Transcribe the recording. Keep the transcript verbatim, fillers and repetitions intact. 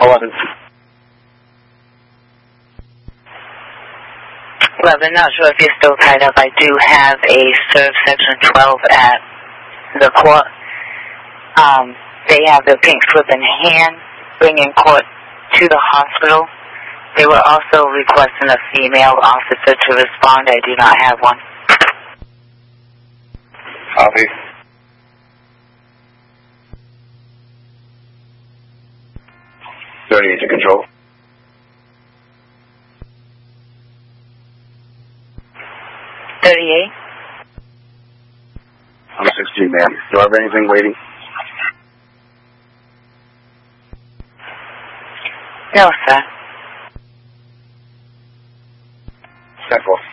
eleven. Well, they're not sure if you're still tied up. I do have a serve section twelve at the court. Um, they have the pink slip in hand, bringing court to the hospital. They were also requesting a female officer to respond. I do not have one. Copy. thirty-eight to control. thirty-eight? I'm sixteen, ma'am. Do I have anything waiting? No, sir. Central.